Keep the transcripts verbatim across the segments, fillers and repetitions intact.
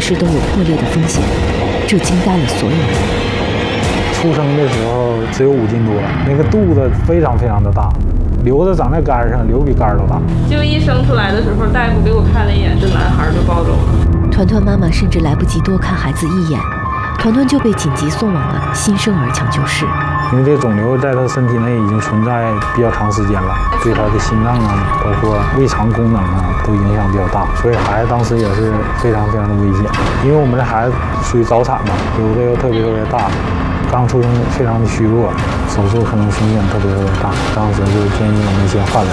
时都有破裂的风险，这惊呆了所有人。 出生的时候只有五斤多，那个肚子非常非常的大，瘤子长在肝上，瘤比肝都大。 就一生出来的时候，大夫给我看了一眼，这男孩就抱走了。 团团妈妈甚至来不及多看孩子一眼，团团就被紧急送往了新生儿抢救室。 因为这个肿瘤在他身体内已经存在比较长时间了，对他的心脏啊，包括胃肠功能啊，都影响比较大，所以孩子当时也是非常非常的危险。因为我们的孩子属于早产嘛，瘤子又特别特别大，刚出生非常的虚弱，手术可能风险特别特别大，当时就建议我们先化疗。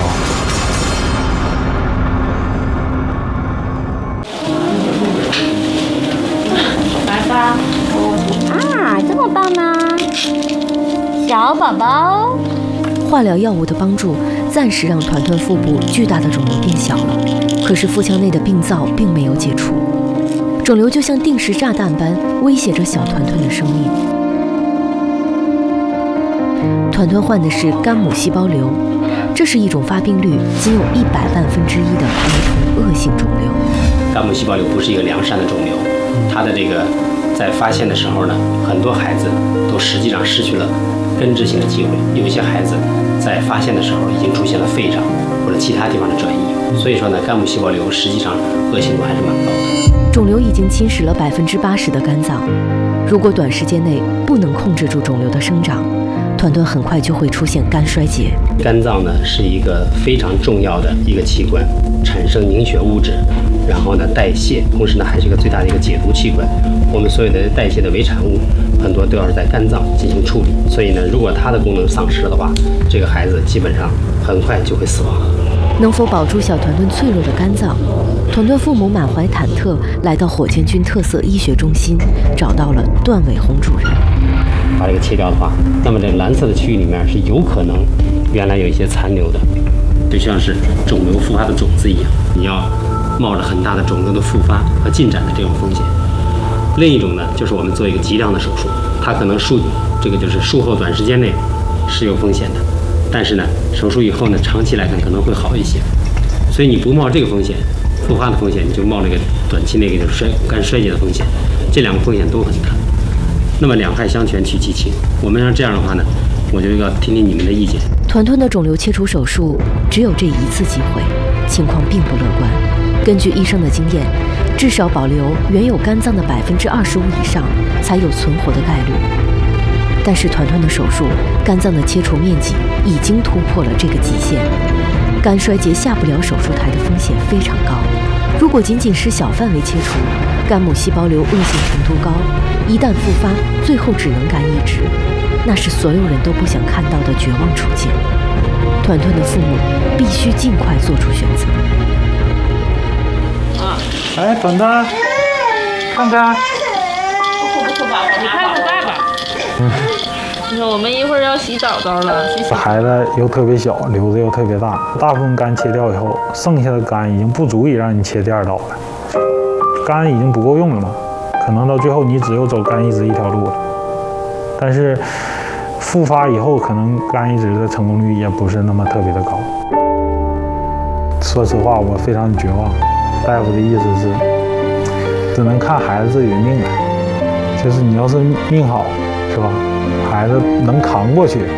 来吧， 啊，这么棒吗？小宝宝， 化疗药物的帮助暂时让团团腹部巨大的肿瘤变小了，可是腹腔内的病灶并没有解除，肿瘤就像定时炸弹般威胁着小团团的生命。团团患的是肝母细胞瘤，这是一种发病率仅有一百万分之一的儿童恶性肿瘤。 肝母细胞瘤不是一个良善的肿瘤，它的这个在发现的时候呢，很多孩子都实际上失去了根治性的机会，有一些孩子在发现的时候已经出现了肺脏或者其他地方的转移，所以说呢，肝母细胞瘤实际上恶性度还是蛮高的。 肿瘤已经侵蚀了百分之八十的肝脏，如果短时间内不能控制住肿瘤的生长，团团很快就会出现肝衰竭。 肝脏呢是一个非常重要的一个器官，产生凝血物质，然后呢代谢，同时呢还是一个最大的一个解毒器官。我们所有的代谢的微产物很多都要是在肝脏进行处理，所以呢，如果它的功能丧失了的话，这个孩子基本上很快就会死亡。 能否保住小团团脆弱的肝脏？团团父母满怀忐忑，来到火箭军特色医学中心，找到了段伟红主任。 把这个切掉的话，那么这个蓝色的区域里面是有可能原来有一些残留的，就像是肿瘤复发的种子一样，你要冒着很大的肿瘤的复发和进展的这种风险。另一种呢，就是我们做一个极量的手术，它可能术这个就是术后短时间内是有风险的，但是呢，手术以后呢，长期来看可能会好一些。所以你不冒这个风险，复发的风险，你就冒这个短期内就是衰肝衰竭的风险，这两个风险都很大。那么两害相权取其轻，我们要这样的话呢，我就要听听你们的意见。 团团的肿瘤切除手术只有这一次机会，情况并不乐观。根据医生的经验，至少保留原有肝脏的百分之二十五以上，才有存活的概率。但是团团的手术，肝脏的切除面积已经突破了这个极限，肝衰竭下不了手术台的风险非常高。如果仅仅是小范围切除，肝母细胞瘤恶性程度高，一旦复发，最后只能肝移植，那是所有人都不想看到的绝望处境。团团的父母必须尽快做出选择。 啊， 哎，团团，看看， 不哭不哭，爸爸，你看看爸爸。 嗯， 你看我们一会儿要洗澡澡了，去洗。 孩子又特别小，瘤子又特别大，大部分肝切掉以后，剩下的肝已经不足以让你切第二刀了，肝已经不够用了嘛，可能到最后你只有走肝移植一条路了。但是复发以后，可能肝移植的成功率也不是那么特别的高。说实话，我非常绝望。大夫的意思是，只能看孩子自己的命了。就是你要是命好，是吧？孩子能扛过去。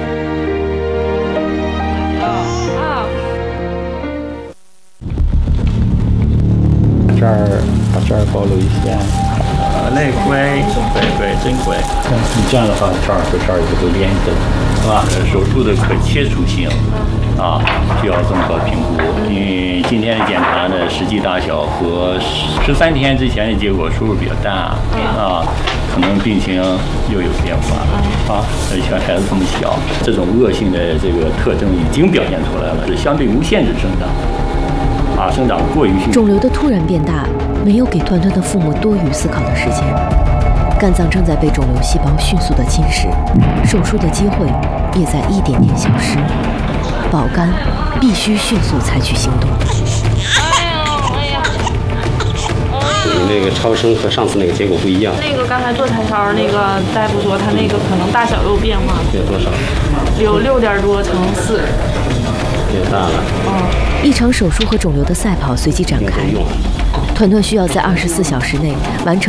这儿把这儿保留一下。啊，那乖，乖乖，真乖。你这样的话，这儿和这儿也都连着，是吧？手术的可切除性啊，需要综合评估。因为今天的检查呢，实际大小和十三天之前的结果出入比较大啊，可能病情又有变化啊。而且孩子这么小，这种恶性的这个特征已经表现出来了，是相对无限制生长。啊，生长过于迅速。 肿瘤的突然变大，没有给团团的父母多余思考的时间。肝脏正在被肿瘤细胞迅速的侵蚀，手术的机会也在一点点消失。保肝必须迅速采取行动。 哎呀，哎呀！ 你那个超声和上次那个结果不一样。 那个刚才做彩超，那个大夫说他那个可能大小有变化。 有多少？ 有六点多乘四。 变大了。 嗯。 一场手术和肿瘤的赛跑随即展开，团团需要在二十四小时内完成